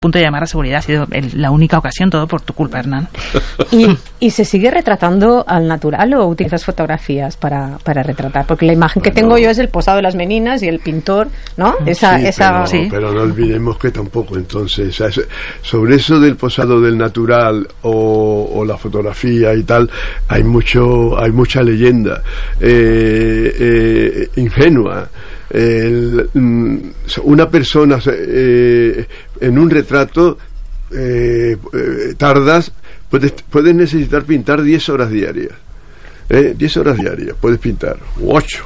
punto de llamar a seguridad. Ha sido la única ocasión, todo por tu culpa, Hernán. ¿Y se sigue retratando al natural o utilizas fotografías para retratar? Porque la imagen que tengo yo es el posado de las meninas y el pintor, ¿no? Pero no olvidemos que tampoco, entonces, sobre eso del posado del natural o la fotografía y tal, hay mucha leyenda ingenua. Una persona en un retrato puedes necesitar pintar 10 horas diarias. 10 horas diarias puedes pintar, u 8.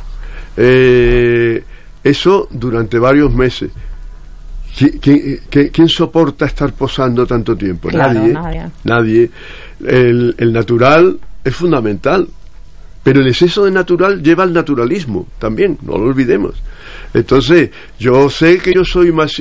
Eso durante varios meses. ¿Quién soporta estar posando tanto tiempo? Claro, nadie. El natural es fundamental, pero el exceso de natural lleva al naturalismo también, no lo olvidemos. Entonces, yo sé que yo soy más...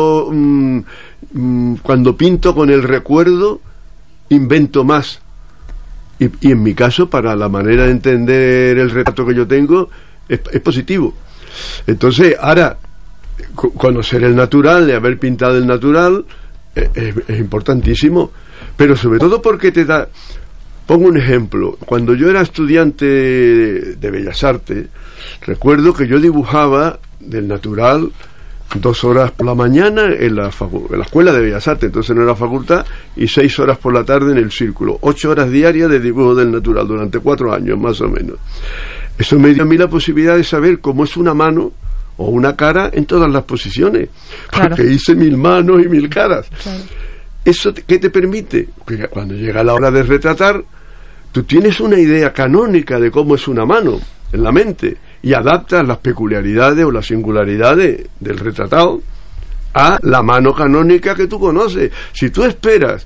cuando pinto con el recuerdo, invento más. Y en mi caso, para la manera de entender el retrato que yo tengo, es positivo. Entonces, ahora, conocer el natural, de haber pintado el natural, es importantísimo. Pero sobre todo porque te da... Pongo un ejemplo. Cuando yo era estudiante de Bellas Artes, recuerdo que yo dibujaba del natural 2 horas por la mañana en la Escuela de Bellas Artes, entonces no era facultad, y 6 horas por la tarde en el Círculo. 8 horas diarias de dibujo del natural durante 4 años, más o menos. Eso me dio a mí la posibilidad de saber cómo es una mano o una cara en todas las posiciones, porque hice 1000 manos y 1000 caras. Claro. ¿Eso qué te permite? Que cuando llega la hora de retratar, tú tienes una idea canónica de cómo es una mano en la mente y adaptas las peculiaridades o las singularidades del retratado a la mano canónica que tú conoces. Si tú esperas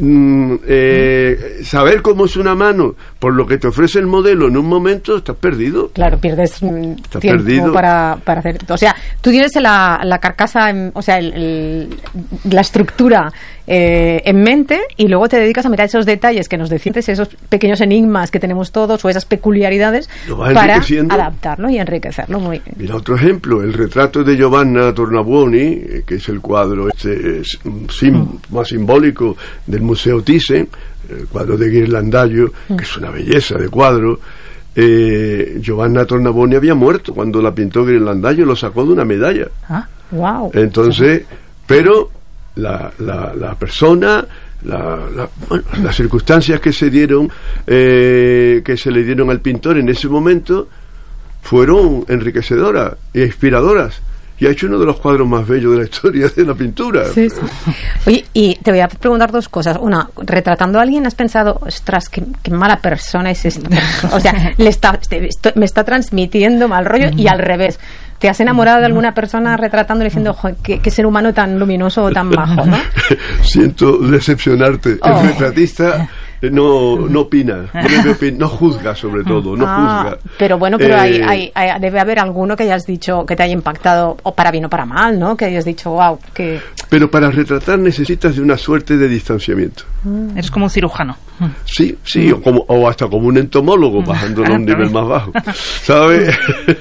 saber cómo es una mano por lo que te ofrece el modelo en un momento, estás perdido. Claro, pierdes tiempo para hacer. O sea, tú tienes la carcasa, la estructura en mente, y luego te dedicas a mirar esos detalles que nos defiendes, esos pequeños enigmas que tenemos todos o esas peculiaridades para adaptarlo y enriquecerlo. Mira otro ejemplo, el retrato de Giovanna Tornabuoni, que es el cuadro más simbólico del Museo Thyssen, el cuadro de Ghirlandaio, que es una belleza de cuadro. Giovanna Tornabuoni había muerto cuando la pintó Ghirlandaio, lo sacó de una medalla. Wow. Entonces, pero la persona, las circunstancias que se dieron, que se le dieron al pintor en ese momento, fueron enriquecedoras e inspiradoras. Y ha hecho uno de los cuadros más bellos de la historia de la pintura. Sí. Oye, y te voy a preguntar 2 cosas. Una, retratando a alguien, ¿has pensado, ostras, qué mala persona es esta persona? O sea, me está transmitiendo mal rollo, y al revés. ¿Te has enamorado de alguna persona retratándole diciendo, qué ser humano tan luminoso o tan bajo, ¿no? Siento decepcionarte. El retratista no opina, no juzga, sobre todo, no juzga. Pero bueno, debe haber alguno que hayas dicho que te haya impactado, o para bien o para mal, ¿no? Que hayas dicho, wow, que... Pero para retratar necesitas de una suerte de distanciamiento. Eres como un cirujano. Sí, o hasta como un entomólogo, bajándolo a un nivel más bajo. ¿Sabes?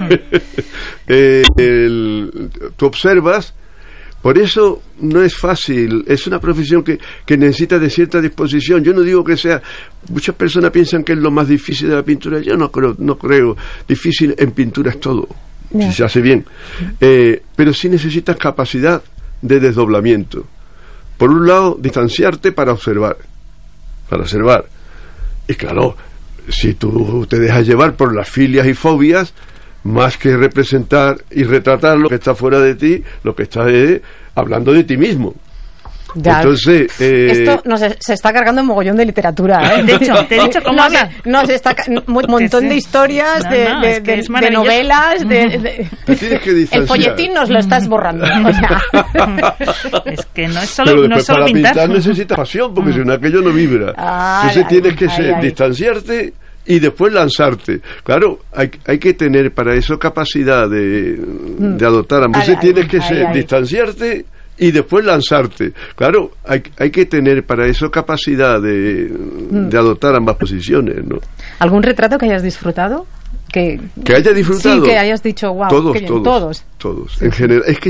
Tú observas. Por eso no es fácil, es una profesión que necesita de cierta disposición. Yo no digo que sea... Muchas personas piensan que es lo más difícil de la pintura. Yo no creo. Difícil en pintura es todo, si se hace bien. Pero sí necesitas capacidad de desdoblamiento. Por un lado, distanciarte para observar. Y claro, si tú te dejas llevar por las filias y fobias, más que representar y retratar lo que está fuera de ti, lo que está hablando de ti mismo. Ya. Entonces, esto se está cargando un mogollón de literatura, ¿eh? De hecho, te he dicho cómo habla. Se está un montón de historias, de novelas, el folletín nos lo estás borrando. O sea. Es que no es solo para pintar. Pintar necesitas pasión, porque si no aquello no vibra. Entonces tienes que distanciarte y después lanzarte. Claro, hay que tener para eso capacidad de adoptar. Entonces tienes que distanciarte y después lanzarte. Claro, hay que tener para eso capacidad de adoptar ambas posiciones, ¿no? ¿Algún retrato que hayas disfrutado? Que haya disfrutado. Sí, que hayas dicho, wow. Todos. En general, es que